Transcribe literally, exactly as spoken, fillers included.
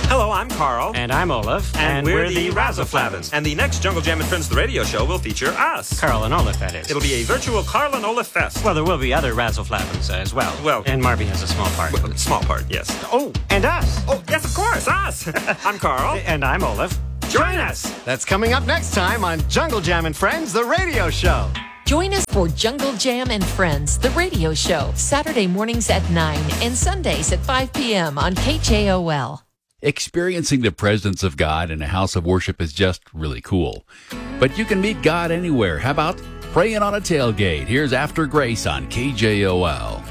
Hello, I'm Carl. And I'm Olaf. And, and we're, we're the the Razzaflavins. And the next Jungle Jam and Friends, the radio show, will feature us. Carl and Olaf, that is. It'll be a virtual Carl and Olaf fest. Well, there will be other Razzaflavins uh, as well. Well- And Marby has a small part. Well, small part, yes. Oh, and us. Oh, yes, of course, us. I'm Carl. And I'm Olaf. Join us. That's coming up next time on Jungle Jam and Friends, the radio show. Join us for Jungle Jam and Friends, the radio show, Saturday mornings at nine and Sundays at five p.m. on K J O L. Experiencing the presence of God in a house of worship is just really cool. But you can meet God anywhere. How about praying on a tailgate? Here's After Grace on K J O L.